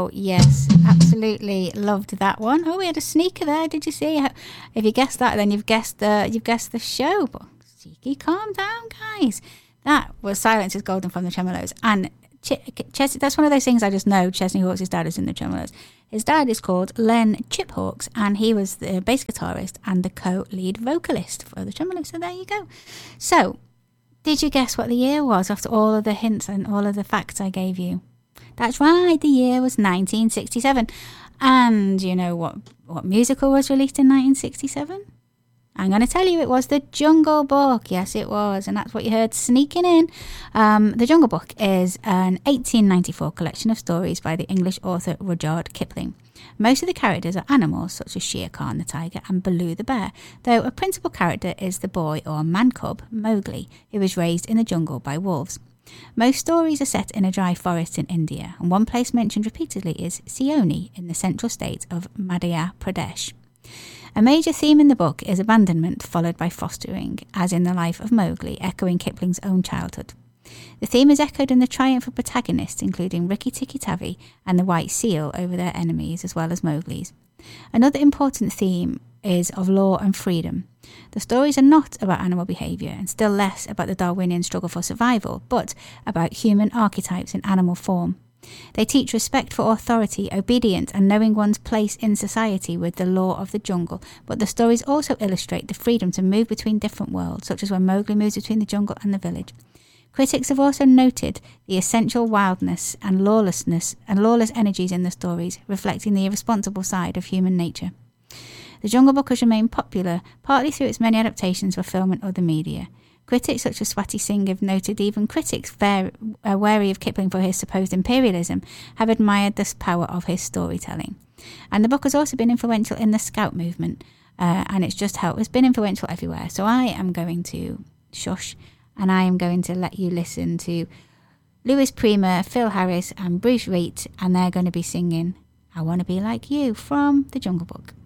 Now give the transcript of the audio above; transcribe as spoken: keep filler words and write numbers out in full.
Oh, yes, absolutely loved that one. Oh, we had a sneaker there. Did you see? If you guessed that, then you've guessed the you've guessed the show. But Cheeky, calm down, guys. That was Silence is Golden from the Tremeloes. And Ch- Ches- that's one of those things I just know. Chesney Hawkes' dad is in the Tremeloes. His dad is called Len Chip Hawkes, and he was the bass guitarist and the co-lead vocalist for the Tremeloes. So there you go. So, did you guess what the year was after all of the hints and all of the facts I gave you? That's right, the year was nineteen sixty-seven. And you know what, what musical was released in nineteen sixty-seven? I'm going to tell you, it was The Jungle Book. Yes, it was. And that's what you heard sneaking in. Um, the Jungle Book is an eighteen ninety-four collection of stories by the English author Rudyard Kipling. Most of the characters are animals, such as Shere Khan the tiger and Baloo the bear, though a principal character is the boy or man-cub, Mowgli, who was raised in the jungle by wolves. Most stories are set in a dry forest in India, and one place mentioned repeatedly is Seoni in the central state of Madhya Pradesh. A major theme in the book is abandonment followed by fostering, as in the life of Mowgli, echoing Kipling's own childhood. The theme is echoed in the triumph of protagonists, including Rikki Tikki Tavi and the White Seal over their enemies, as well as Mowgli's. Another important theme is of law and freedom. The stories are not about animal behaviour, and still less about the Darwinian struggle for survival, but about human archetypes in animal form. They teach respect for authority, obedience, and knowing one's place in society with the law of the jungle, but the stories also illustrate the freedom to move between different worlds, such as when Mowgli moves between the jungle and the village. Critics have also noted the essential wildness and lawlessness and lawless energies in the stories, reflecting the irresponsible side of human nature. The Jungle Book has remained popular, partly through its many adaptations for film and other media. Critics such as Swati Singh have noted even critics fair, uh, wary of Kipling for his supposed imperialism have admired the power of his storytelling. And the book has also been influential in the Scout movement, uh, and it's just how it's been influential everywhere. So I am going to shush, and I am going to let you listen to Louis Prima, Phil Harris, and Bruce Reed, and they're going to be singing I Want to Be Like You from The Jungle Book.